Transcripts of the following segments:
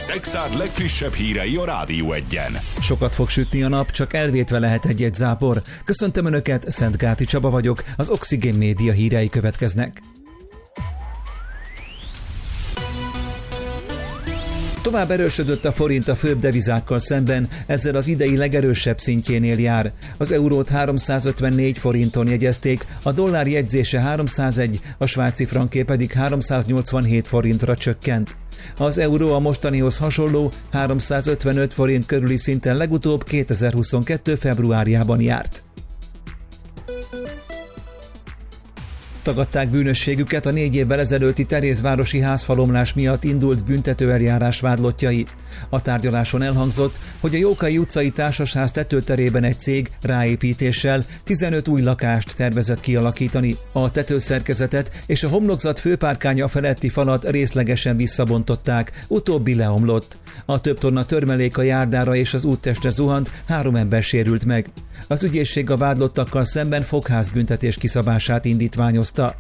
Szekszárd legfrissebb hírei a Rádió Egyen. Sokat fog sütni a nap, csak elvétve lehet egy-egy zápor. Köszöntöm Önöket, Szentgáti Csaba vagyok, az Oxigén Média hírei következnek. Tovább erősödött a forint a főbb devizákkal szemben, ezzel az idei legerősebb szintjénél jár. Az eurót 354 forinton jegyezték, a dollár jegyzése 301, a svájci franké pedig 387 forintra csökkent. Az euró a mostanihoz hasonló 355 forint körüli szinten legutóbb 2022. februárjában járt. Tagadták bűnösségüket a 4 évvel ezelőtti terézvárosi házfalomlás miatt indult büntetőeljárás vádlottjai. A tárgyaláson elhangzott, hogy a Jókai utcai társasház tetőterében egy cég ráépítéssel 15 új lakást tervezett kialakítani. A tetőszerkezetet és a homlokzat főpárkánya feletti falat részlegesen visszabontották, utóbbi leomlott. A több tonna törmelék a járdára és az úttestre zuhant, 3 ember sérült meg. Az ügyészség a vádlottakkal szemben fogházbüntetés kiszabását indítványozta.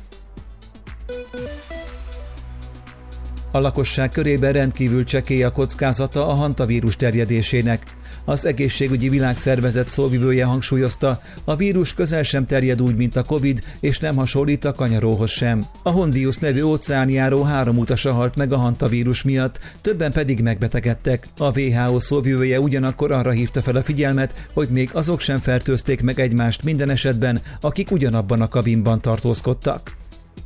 A lakosság körében rendkívül csekély a kockázata a hantavírus terjedésének. Az Egészségügyi Világszervezet szóvivője hangsúlyozta, a vírus közel sem terjed úgy, mint a Covid, és nem hasonlít a kanyaróhoz sem. A Hondius nevű óceánjáró 3 utasa halt meg a hantavírus miatt, többen pedig megbetegedtek. A WHO szóvivője ugyanakkor arra hívta fel a figyelmet, hogy még azok sem fertőzték meg egymást minden esetben, akik ugyanabban a kabinban tartózkodtak.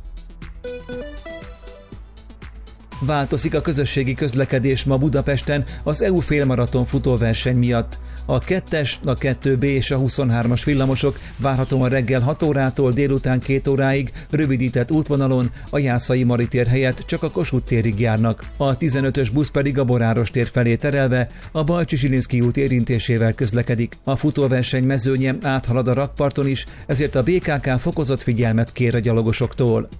Változik a közösségi közlekedés ma Budapesten az EU félmaraton futóverseny miatt. A 2-es, a 2B és a 23-as villamosok várhatóan reggel 6 órától délután 2 óráig rövidített útvonalon a Jászai Mari tér helyett csak a Kossuth térig járnak. A 15-ös busz pedig a Boráros tér felé terelve a Balcsi-Zsilinszky út érintésével közlekedik. A futóverseny mezőnye áthalad a rakparton is, ezért a BKK fokozott figyelmet kér a gyalogosoktól.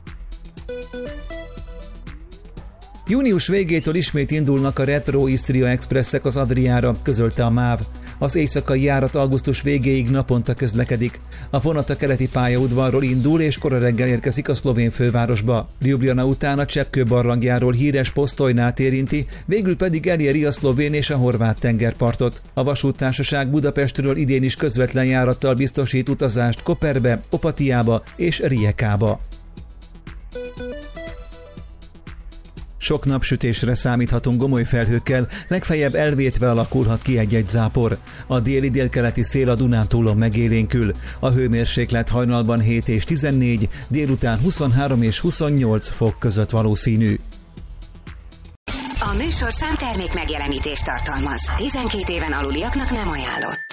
Június végétől ismét indulnak a Retro Istria Expressek az Adriára, közölte a MÁV. Az éjszakai járat augusztus végéig naponta közlekedik. A vonat a keleti pályaudvarról indul és kora reggel érkezik a szlovén fővárosba. Ljubljana után a Cseppkő barlangjáról híres Postojnát érinti, végül pedig eléri a szlovén és a horvát tengerpartot. A vasúttársaság Budapestről idén is közvetlen járattal biztosít utazást Koperbe, Opatiába és Rijekába. Sok napsütésre számíthatunk gomoly felhőkkel, legfeljebb elvétve alakulhat ki egy-egy zápor. A déli-délkeleti szél a Dunántúlon megélénkül. A hőmérséklet hajnalban 7 és 14, délután 23 és 28 fok között valószínű. A műsorszám termék megjelenítést tartalmaz. 12 éven aluliaknak nem ajánlott.